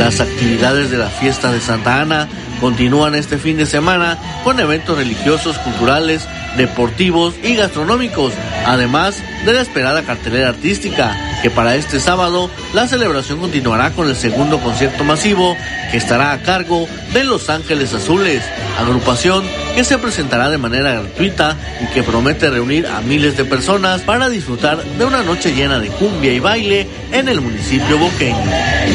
Las actividades de la fiesta de Santa Ana continúan este fin de semana con eventos religiosos, culturales, deportivos y gastronómicos, además de la esperada cartelera artística, que para este sábado la celebración continuará con el segundo concierto masivo que estará a cargo de Los Ángeles Azules, agrupación que se presentará de manera gratuita y que promete reunir a miles de personas para disfrutar de una noche llena de cumbia y baile en el municipio boqueño.